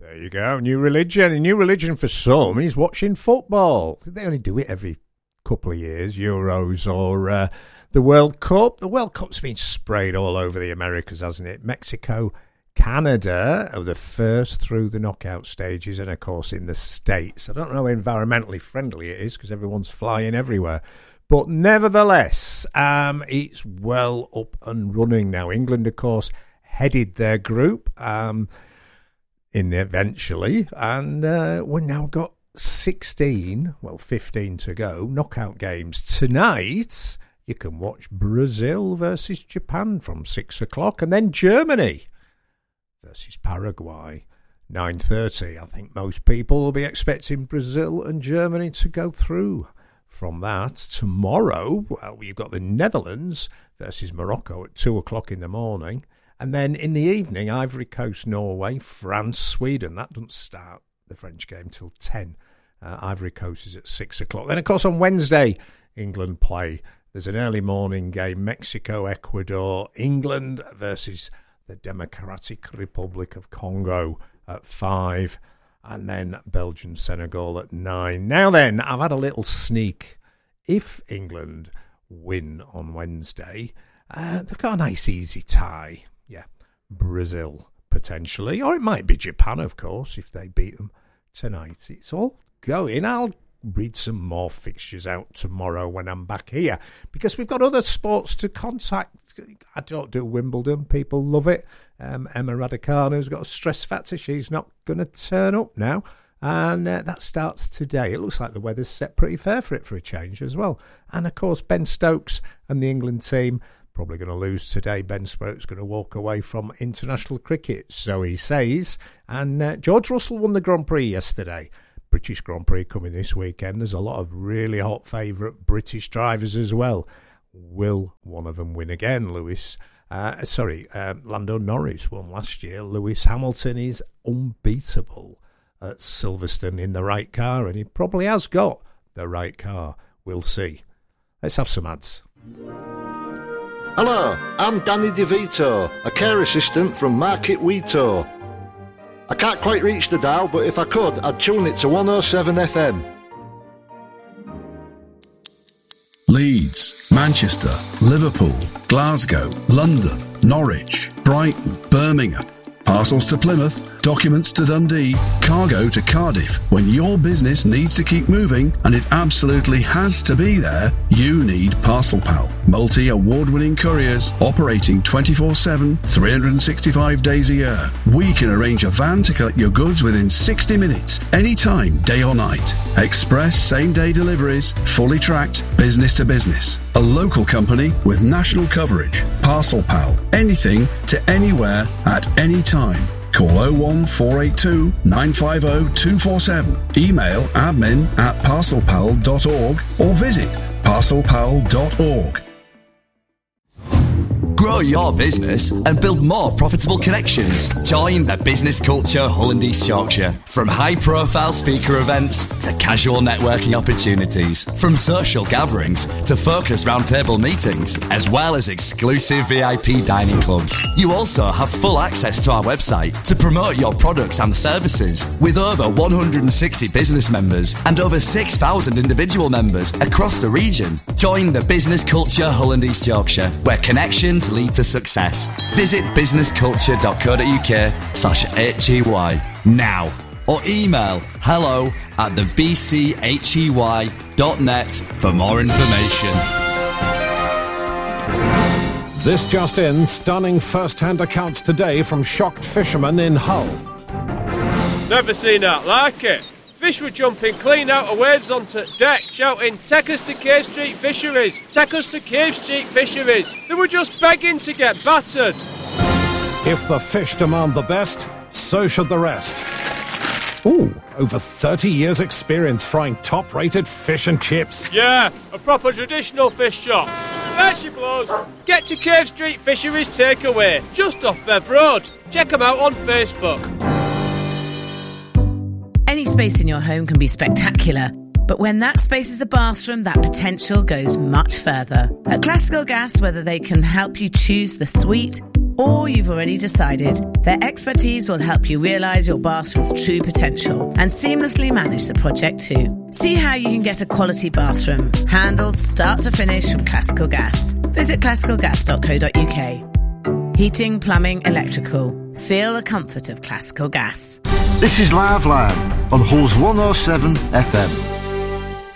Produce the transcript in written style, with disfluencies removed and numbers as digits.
There you go. New religion. A new religion for some is watching football. They only do it every couple of years, Euros or the World Cup. The World Cup's been sprayed all over the Americas, hasn't it? Mexico, Canada are the first through the knockout stages, and of course in the States. I don't know how environmentally friendly it is because everyone's flying everywhere. But nevertheless, it's well up and running now. England, of course, headed their group eventually, and we've now got 15 to go, knockout games. Tonight, you can watch Brazil versus Japan from 6 o'clock, and then Germany versus Paraguay, 9:30. I think most people will be expecting Brazil and Germany to go through. From that, tomorrow, you've got the Netherlands versus Morocco at 2 o'clock in the morning. And then in the evening, Ivory Coast, Norway, France, Sweden. That doesn't start the French game till 10. Ivory Coast is at 6 o'clock. Then, of course, on Wednesday, England play. There's an early morning game, Mexico, Ecuador, England versus the Democratic Republic of Congo at 5. And then Belgium, Senegal at 9. Now then, I've had a little sneak. If England win on Wednesday, they've got a nice easy tie. Yeah, Brazil potentially, or it might be Japan, of course, if they beat them tonight. It's all going. I'll read some more fixtures out tomorrow when I'm back here, because we've got other sports to contact. I don't do Wimbledon. People love it. Emma Raducanu's got a stress factor. She's not going to turn up now. And that starts today. It looks like the weather's set pretty fair for it for a change as well. And, of course, Ben Stokes and the England team probably going to lose today. Ben Stokes going to walk away from international cricket, so he says. And George Russell won the Grand Prix yesterday. British Grand Prix coming this weekend. There's a lot of really hot favourite British drivers as well. Will one of them win again? Lando Norris won last year. Lewis Hamilton is unbeatable at Silverstone in the right car, and he probably has got the right car. We'll see. Let's have some ads. Hello, I'm Danny DeVito, a care assistant from Market Weeto. I can't quite reach the dial, but if I could, I'd tune it to 107 FM. Leeds, Manchester, Liverpool, Glasgow, London, Norwich, Brighton, Birmingham. Parcels to Plymouth, documents to Dundee, cargo to Cardiff. When your business needs to keep moving, and it absolutely has to be there, you need Parcel Pal. Multi-award-winning couriers operating 24/7, 365 days a year. We can arrange a van to collect your goods within 60 minutes, anytime, day or night. Express same-day deliveries, fully tracked, business to business. A local company with national coverage. Parcel Pal. Anything to anywhere at any time. Call 01482 950 247. Email admin@parcelpal.org or visit parcelpal.org. Grow your business and build more profitable connections. Join the Business Culture Hull and East Yorkshire. From high-profile speaker events to casual networking opportunities, from social gatherings to focused roundtable meetings, as well as exclusive VIP dining clubs. You also have full access to our website to promote your products and services. With over 160 business members and over 6,000 individual members across the region, join the Business Culture Hull and East Yorkshire, where connections lead to success. Visit businessculture.co.uk/HEY now, or email hello@thebchey.net for more information. This just in, stunning first-hand accounts today from shocked fishermen in Hull. Never seen that like it. Fish were jumping clean out of waves onto deck, shouting, "Take us to Cave Street Fisheries! Take us to Cave Street Fisheries!" They were just begging to get battered. If the fish demand the best, so should the rest. Ooh, over 30 years experience frying top-rated fish and chips. Yeah, a proper traditional fish shop. There she blows. Get to Cave Street Fisheries Takeaway, just off Bev Road. Check them out on Facebook. Any space in your home can be spectacular, but when that space is a bathroom, that potential goes much further. At Classical Gas, whether they can help you choose the suite, or you've already decided, their expertise will help you realise your bathroom's true potential and seamlessly manage the project too. See how you can get a quality bathroom, handled start to finish from Classical Gas. Visit classicalgas.co.uk. Heating, plumbing, electrical. Feel the comfort of Classical Gas. This is Live Line on Hulls 107 FM.